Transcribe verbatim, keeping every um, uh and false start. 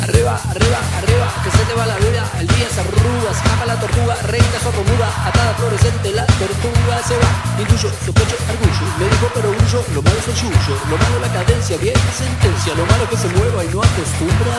Arriba, arriba, arriba, que se te va la vida. El día se arruga, se escapa la tortuga, reina sordomuda, atada fluorescente, la tortuga se va. Intuyo, sospecho, argullo, le digo pero huyo, lo malo es el yuyo, lo malo la cadencia, vieja sentencia, lo malo que se mueva y no acostumbra.